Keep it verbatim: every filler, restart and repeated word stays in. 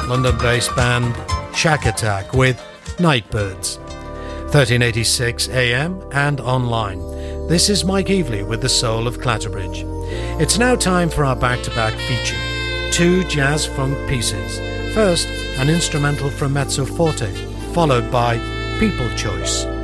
London-based band Shack Attack with Nightbirds. thirteen eighty-six A M and online. This is Mike Evely with the Soul of Clatterbridge. It's now time for our back-to-back feature. Two jazz funk pieces. First, an instrumental from Mezzo Forte, followed by People Choice.